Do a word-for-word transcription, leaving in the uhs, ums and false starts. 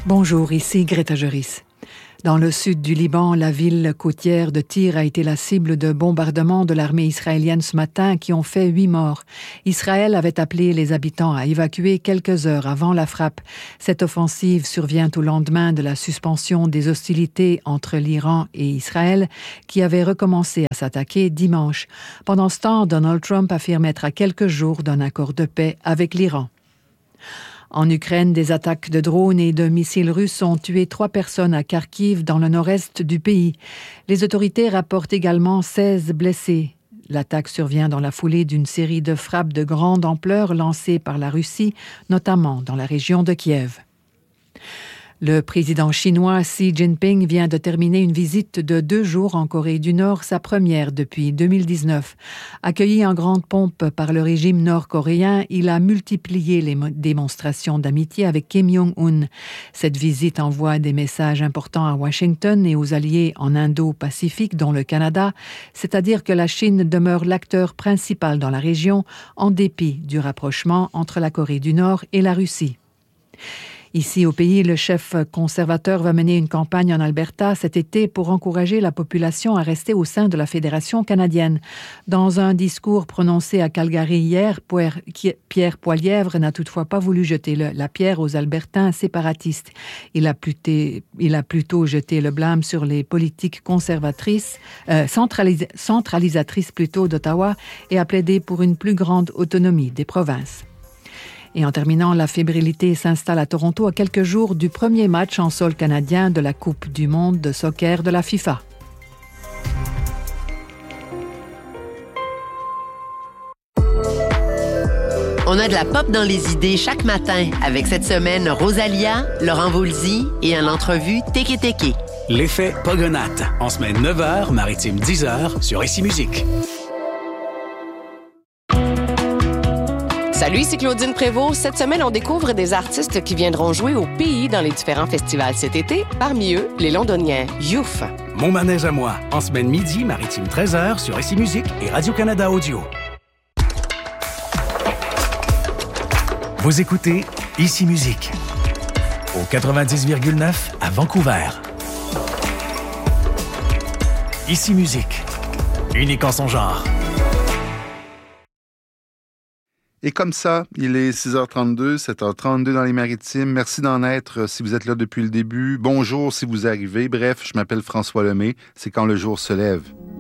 Bonjour, ici Greta Joris. Dans le sud du Liban, la ville côtière de Tyr a été la cible de bombardements de l'armée israélienne ce matin qui ont fait huit morts. Israël avait appelé les habitants à évacuer quelques heures avant la frappe. Cette offensive survient au lendemain de la suspension des hostilités entre l'Iran et Israël qui avaient recommencé à s'attaquer dimanche. Pendant ce temps, Donald Trump affirme être à quelques jours d'un accord de paix avec l'Iran. En Ukraine, des attaques de drones et de missiles russes ont tué trois personnes à Kharkiv, dans le nord-est du pays. Les autorités rapportent également seize blessés. L'attaque survient dans la foulée d'une série de frappes de grande ampleur lancées par la Russie, notamment dans la région de Kiev. Le président chinois Xi Jinping vient de terminer une visite de deux jours en Corée du Nord, sa première depuis deux mille dix-neuf. Accueilli en grande pompe par le régime nord-coréen, il a multiplié les démonstrations d'amitié avec Kim Jong-un. Cette visite envoie des messages importants à Washington et aux alliés en Indo-Pacifique, dont le Canada, c'est-à-dire que la Chine demeure l'acteur principal dans la région, en dépit du rapprochement entre la Corée du Nord et la Russie. Ici au pays, le chef conservateur va mener une campagne en Alberta cet été pour encourager la population à rester au sein de la Fédération canadienne. Dans un discours prononcé à Calgary hier, Pierre Poilievre n'a toutefois pas voulu jeter le, la pierre aux Albertains séparatistes. Il a, pluté, il a plutôt jeté le blâme sur les politiques conservatrices, euh, centralis, centralisatrices plutôt d'Ottawa et a plaidé pour une plus grande autonomie des provinces. Et en terminant, la fébrilité s'installe à Toronto à quelques jours du premier match en sol canadien de la Coupe du monde de soccer de la FIFA. On a de la pop dans les idées chaque matin avec cette semaine Rosalia, Laurent Voulzy et en entrevue Teke Teke. L'effet Pogonate, en semaine neuf heures, maritime dix heures sur Ici Musique. Salut, ici Claudine Prévost. Cette semaine, on découvre des artistes qui viendront jouer au pays dans les différents festivals cet été. Parmi eux, les Londoniens Youf. Mon manège à moi, en semaine midi, maritime treize heures sur Ici Musique et Radio-Canada Audio. Vous écoutez Ici Musique au quatre-vingt-dix virgule neuf à Vancouver. Ici Musique, unique en son genre. Et comme ça, il est six heures trente-deux, sept heures trente-deux dans les Maritimes. Merci d'en être si vous êtes là depuis le début. Bonjour si vous arrivez. Bref, je m'appelle François Lemay. C'est quand le jour se lève.